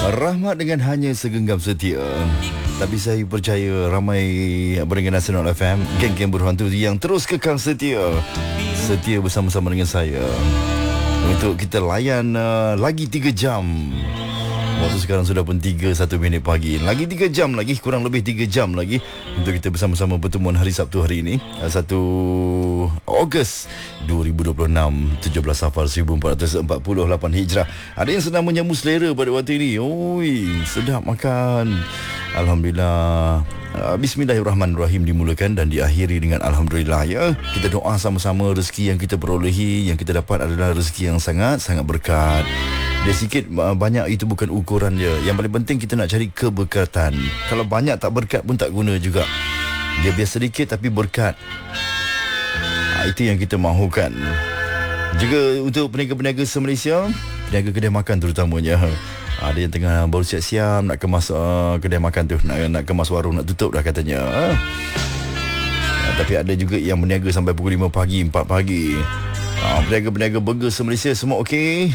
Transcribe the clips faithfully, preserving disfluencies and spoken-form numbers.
Rahmat dengan hanya segenggam setia. Tapi saya percaya ramai pendengar Nasional F M, geng-geng berhantu yang terus kekal setia. Setia bersama-sama dengan saya untuk kita layan uh, lagi tiga jam. Waktu sekarang sudah pun tiga satu minit pagi. Lagi tiga jam lagi, kurang lebih tiga jam lagi untuk kita bersama-sama pertemuan hari Sabtu hari ini, satu Ogos dua ribu dua puluh enam, tujuh belas Safar seribu empat ratus empat puluh lapan Hijrah. Ada yang sedang menyamu selera pada waktu ini. Oi, sedap makan. Alhamdulillah. Bismillahirrahmanirrahim dimulakan dan diakhiri dengan Alhamdulillah ya. Kita doa sama-sama rezeki yang kita perolehi, yang kita dapat adalah rezeki yang sangat-sangat berkat. Dia sikit banyak itu bukan ukuran dia. Yang paling penting kita nak cari keberkatan. Kalau banyak tak berkat pun tak guna juga. Dia biar sedikit tapi berkat. Ha, itu yang kita mahukan. Juga untuk peniaga-peniaga se-Malaysia, peniaga kedai makan terutamanya. Ada yang tengah baru siap-siap nak kemas uh, kedai makan tu, nak, nak kemas warung, nak tutup dah katanya. Uh, tapi ada juga yang berniaga sampai pukul lima pagi, empat pagi. Uh, peniaga-peniaga burger se-Malaysia semua okey.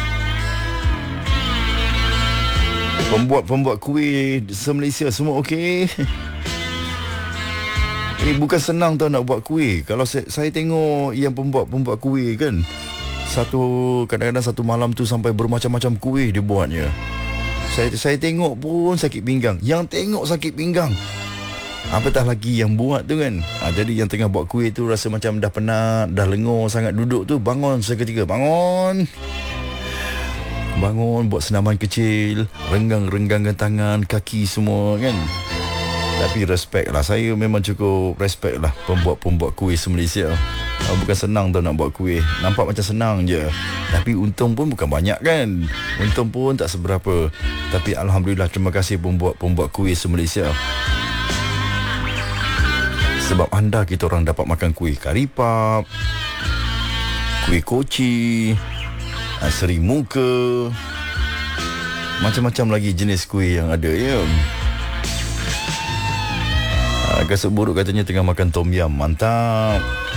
Pembuat-pembuat kuih se-Malaysia semua okey. Ini bukan senang tau nak buat kuih. Kalau saya, saya tengok yang pembuat-pembuat kuih kan, Satu kadang-kadang satu malam tu sampai bermacam-macam kuih dia buatnya. Saya saya tengok pun sakit pinggang. Yang tengok sakit pinggang, apatah lagi yang buat tu kan. Ha, jadi yang tengah buat kuih tu rasa macam dah penat, dah lengur sangat duduk tu, bangun seketika, bangun. Bangun buat senaman kecil, renggang-renggangkan tangan, kaki semua kan. Tapi respect lah, saya memang cukup respect lah pembuat-pembuat kuih se-Malaysia. Uh, bukan senang tau nak buat kuih. Nampak macam senang je, tapi untung pun bukan banyak kan. Untung pun tak seberapa. Tapi Alhamdulillah, terima kasih pembuat-pembuat kuih se-Malaysia. Sebab anda kita orang dapat makan kuih karipap, kuih koci, uh, seri muka, macam-macam lagi jenis kuih yang ada ya. Kasut buruk katanya tengah makan tom yam. Mantap.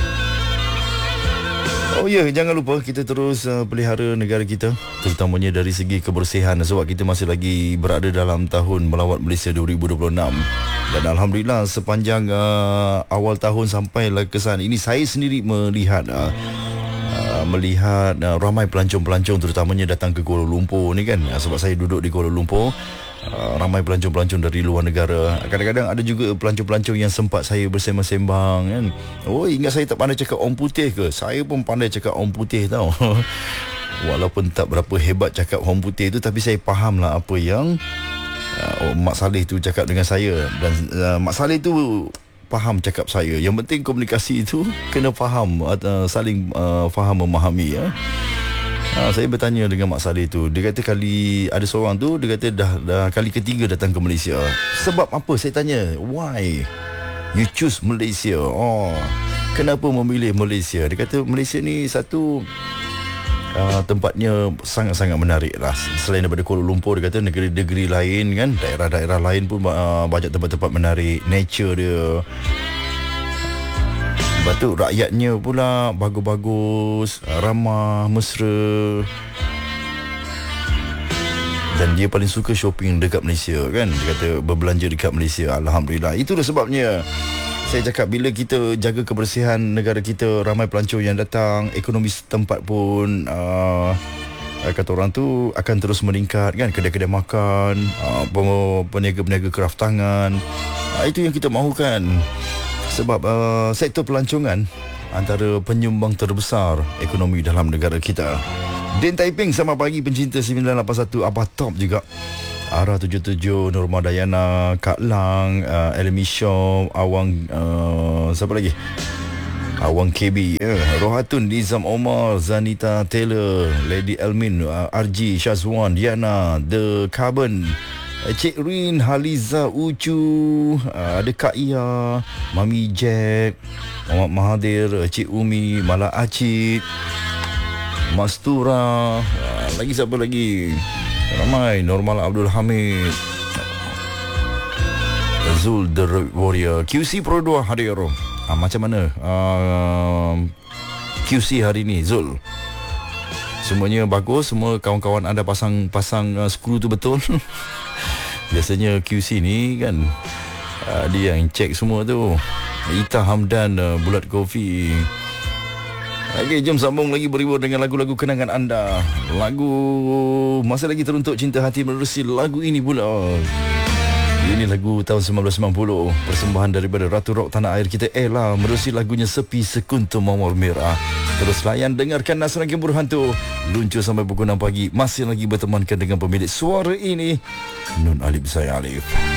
Oh ya, yeah, jangan lupa kita terus uh, pelihara negara kita, terutamanya dari segi kebersihan, sebab kita masih lagi berada dalam tahun melawat Malaysia dua ribu dua puluh enam. Dan Alhamdulillah sepanjang uh, awal tahun sampai kesan ini, saya sendiri melihat uh, uh, melihat uh, ramai pelancong-pelancong terutamanya datang ke Kuala Lumpur ni kan. uh, Sebab saya duduk di Kuala Lumpur. Uh, ramai pelancong-pelancong dari luar negara. Kadang-kadang ada juga pelancong-pelancong yang sempat saya bersembang-sembang kan. Oh, ingat saya tak pandai cakap orang putih ke? Saya pun pandai cakap orang putih tau. Walaupun tak berapa hebat cakap orang putih tu, tapi saya faham lah apa yang uh, oh, Mak Saleh tu cakap dengan saya. Dan uh, Mak Saleh tu faham cakap saya. Yang penting komunikasi tu kena faham, uh, saling uh, faham memahami ya. Ha, saya bertanya dengan Mak Saleh tu. Dia kata kali ada seorang tu, dia kata dah, dah kali ketiga datang ke Malaysia. Sebab apa? Saya tanya, why you choose Malaysia? Oh, kenapa memilih Malaysia? Dia kata Malaysia ni satu, uh, tempatnya sangat-sangat menarik lah. Selain daripada Kuala Lumpur, dia kata negeri-negeri lain kan, daerah-daerah lain pun uh, banyak tempat-tempat menarik. Nature dia, lepas tu rakyatnya pula bagus-bagus, ramah, mesra. Dan dia paling suka shopping dekat Malaysia kan. Dia kata berbelanja dekat Malaysia. Alhamdulillah. Itulah sebabnya saya cakap, bila kita jaga kebersihan negara kita, ramai pelancong yang datang, ekonomi setempat pun uh, kata orang tu akan terus meningkat kan. Kedai-kedai makan, uh, peniaga-peniaga kraft tangan, uh, itu yang kita mahukan. Sebab uh, sektor pelancongan antara penyumbang terbesar ekonomi dalam negara kita. Din Taiping, selamat pagi pencinta sembilan lapan satu. Abah Top juga, Ara tujuh tujuh, Norma Dayana, Kak Lang, uh, Elmi Shaw, Awang, uh, siapa lagi? Awang K B, yeah. Rohatun, Nizam Omar, Zanita Taylor, Lady Elmin, uh, R G, Shazwan, Diana, The Carbon, Cik Rin, Haliza Ucu, uh, ada Kak Ia, Mami Jack, Muhammad Mahathir, Cik Umi, Mala Acik, Mastura, uh, lagi siapa lagi? Ramai. Normal Abdul Hamid, Zul The Warrior, Q C Pro dua hadir. uh, Macam mana uh, Q C hari ni Zul? semuanya bagus. Semua kawan-kawan anda pasang pasang uh, skru tu betul. Biasanya Q C ni kan, uh, dia yang cek semua tu. Ita Hamdan, uh, Bulat Kopi. Okey, jom sambung lagi berhibur dengan lagu-lagu kenangan anda. Lagu masih lagi teruntuk cinta hati menerusi lagu ini pula. Ini lagu tahun sembilan belas sembilan puluh, persembahan daripada Ratu Rock tanah air kita Ella, menerusi lagunya Sepi Sekuntum Mawar Merah. Terus layan dengarkan Nasran Gembur Hantu, luncur sampai pukul enam pagi. Masih lagi bertemankan dengan pemilik suara ini, Nun Alif saya Alif.